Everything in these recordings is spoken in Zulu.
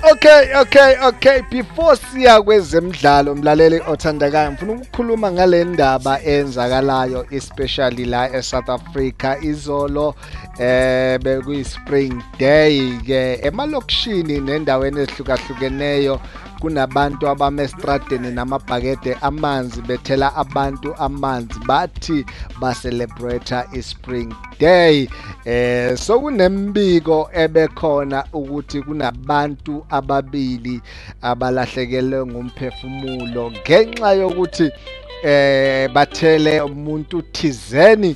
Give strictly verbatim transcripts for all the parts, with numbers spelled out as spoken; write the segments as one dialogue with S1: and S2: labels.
S1: Okay, okay, okay. Before siya kwezemidlalo mlaleli othandakayo, ngifuna ukukhuluma ngale ndaba enzakalayo especially la eSouth Africa izolo eh bekuyi spring day ke emalokishini nendaweni ezihlukahlukeneyo kunabantu abame estradeni namabhakede amanzi bethela abantu amanzi bathi ba celebrate ispring day. Eh so kunembiko ebekhona ukuthi kunabantu ababili abalahlekelwe ngumphefumulo ngenxa yokuthi eh bathele umuntu thizeni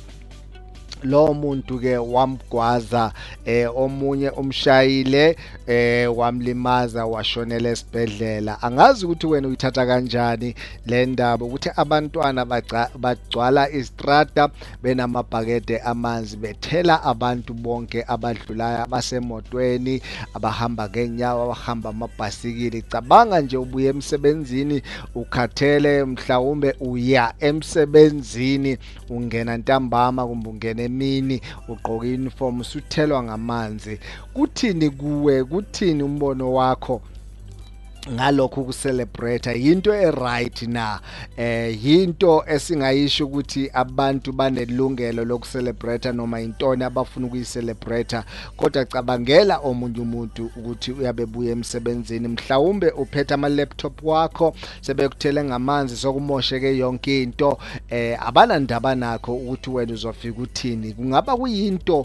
S1: lo muntu ke wamgwaza eh omunye umshayile eh wamlimaza washonela esibhedlela. Angazi ukuthi wena uyithatha kanjani le ndaba ukuthi abantwana bagcwala istrata benamabhakede amanzi bethela abantu bonke abadlulayo abasemotweni abahamba ngenyawo abahamba amabhasikili. Cabanga nje ubuye emsebenzini ukhathele mhlawumbe uya emsebenzini ungena ntambama kumbe ungena emini ugqoka uniform usuthelwa ngamanzi. Kuthini kuwe, kuthini umbono wakho ngalokho kucelebrate? Yinto eright na? Eh yinto esingayisho ukuthi abantu banelungelo lokucelebrate noma intoni abafuna ukuyicelebrate, kodwa cabangela omunye umuntu ukuthi uyabebuya emsebenzini mhlawumbe uphethe ama laptop wakho sebekuthele ngamanzi sokumosheke yonke into, eh abanandaba nakho ukuthi wena uzofika uthini. Kungaba kuyinto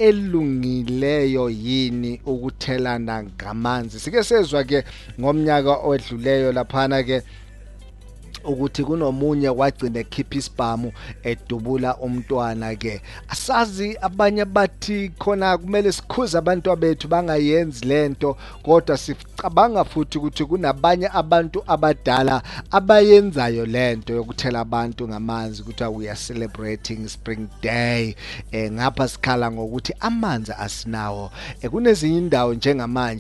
S1: elungileyo yini ukuthelana ngamanzi? Sike sezwa ke ngomnyaka odluleyo laphana ke ukuthi kunomunye wagcina ekhipha isibhamu edubula umntwana ke. Asazi abanye bathi khona kumele sikhuze abantu bethu bangayenzi lento, kodwa sicabanga futhi ukuthi kunabanye abantu abadala abayenzayo lento yokuthela abantu ngamanzi ukuthi we are celebrating spring day. Eh ngapha sikhala ngokuthi amanzi asinawo. Eh kunezinye indawo njengamanje